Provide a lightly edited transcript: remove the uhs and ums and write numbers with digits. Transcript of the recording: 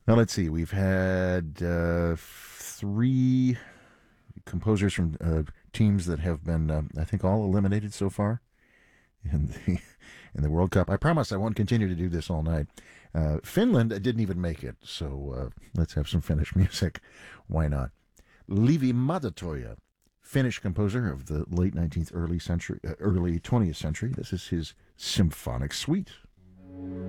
Now, let's see. We've had three composers from teams that have been, I think, all eliminated so far in the World Cup. I promise I won't continue to do this all night. Finland didn't even make it, so let's have some Finnish music. Why not? Levi Madatoja, Finnish composer of the late 19th, early 20th century. This is his symphonic suite.